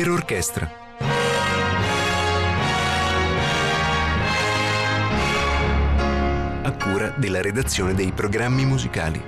per orchestra. A cura della redazione dei programmi musicali.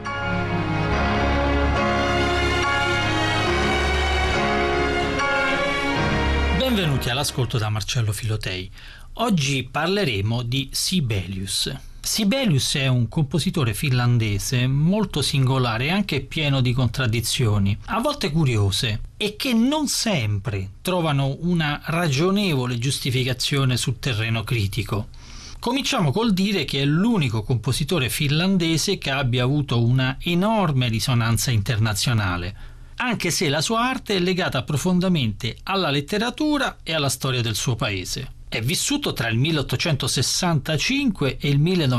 Benvenuti all'ascolto da Marcello Filotei. Oggi parleremo di Sibelius. Sibelius è un compositore finlandese molto singolare e anche pieno di contraddizioni, a volte curiose, e che non sempre trovano una ragionevole giustificazione sul terreno critico. Cominciamo col dire che è l'unico compositore finlandese che abbia avuto una enorme risonanza internazionale, anche se la sua arte è legata profondamente alla letteratura e alla storia del suo paese. È vissuto tra il 1865 e il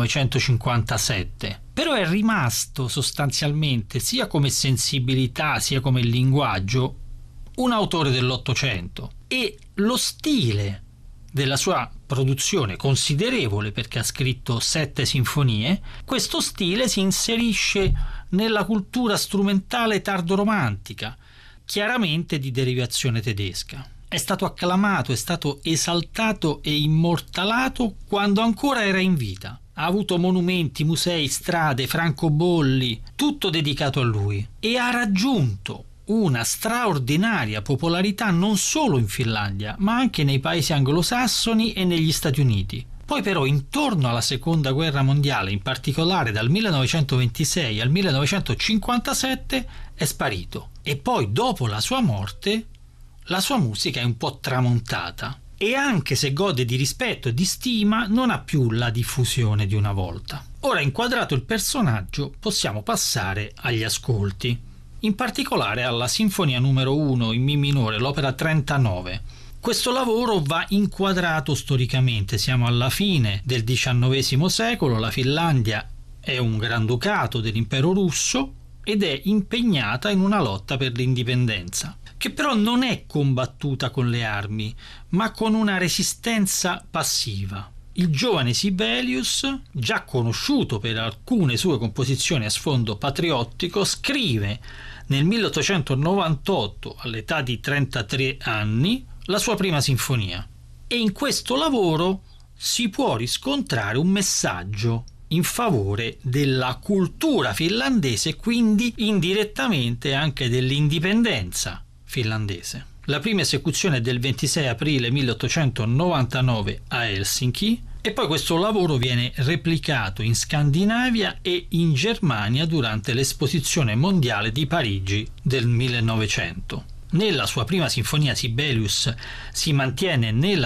1957, però è rimasto sostanzialmente, sia come sensibilità sia come linguaggio, un autore dell'Ottocento, e lo stile della sua produzione, considerevole perché ha scritto 7 sinfonie, questo stile si inserisce nella cultura strumentale tardoromantica, chiaramente di derivazione tedesca. È stato acclamato, è stato esaltato e immortalato quando ancora era in vita. Ha avuto monumenti, musei, strade, francobolli, tutto dedicato a lui, e ha raggiunto una straordinaria popolarità non solo in Finlandia, ma anche nei paesi anglosassoni e negli Stati Uniti. Poi però intorno alla Seconda Guerra Mondiale, in particolare dal 1926 al 1957, è sparito. E poi dopo la sua morte la sua musica è un po' tramontata e anche se gode di rispetto e di stima non ha più la diffusione di una volta. Ora, inquadrato il personaggio, possiamo passare agli ascolti, in particolare alla Sinfonia numero 1 in Mi minore, l'opera 39. Questo lavoro va inquadrato storicamente, siamo alla fine del XIX secolo, la Finlandia è un granducato dell'impero russo ed è impegnata in una lotta per l'indipendenza, che però non è combattuta con le armi, ma con una resistenza passiva. Il giovane Sibelius, già conosciuto per alcune sue composizioni a sfondo patriottico, scrive nel 1898, all'età di 33 anni, la sua prima sinfonia. E in questo lavoro si può riscontrare un messaggio in favore della cultura finlandese e quindi indirettamente anche dell'indipendenza finlandese. La prima esecuzione è del 26 aprile 1899 a Helsinki e poi questo lavoro viene replicato in Scandinavia e in Germania durante l'Esposizione Mondiale di Parigi del 1900. Nella sua prima sinfonia Sibelius si mantiene nella